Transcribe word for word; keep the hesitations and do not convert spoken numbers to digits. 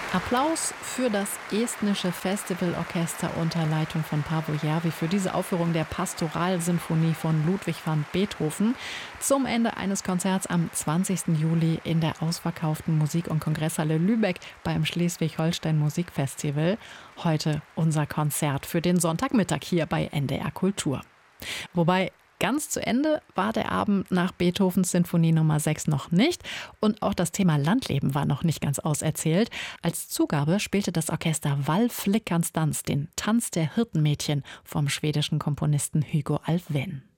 Applaus für das Estnische Festivalorchester unter Leitung von Paavo Järvi für diese Aufführung der Pastoralsinfonie von Ludwig van Beethoven zum Ende eines Konzerts am zwanzigsten Juli in der ausverkauften Musik- und Kongresshalle Lübeck beim Schleswig-Holstein Musikfestival. Heute unser Konzert für den Sonntagmittag hier bei N D R Kultur. Wobei ganz zu Ende war der Abend nach Beethovens Sinfonie Nummer sechs noch nicht und auch das Thema Landleben war noch nicht ganz auserzählt. Als Zugabe spielte das Orchester Valflickarns dans, den Tanz der Hirtenmädchen vom schwedischen Komponisten Hugo Alfvén.